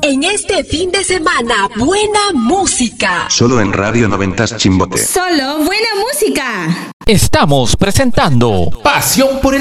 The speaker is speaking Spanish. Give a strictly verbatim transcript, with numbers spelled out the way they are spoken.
En este fin de semana, buena música. Solo en Radio Noventas Chimbote. Solo buena música. Estamos presentando Pasión por el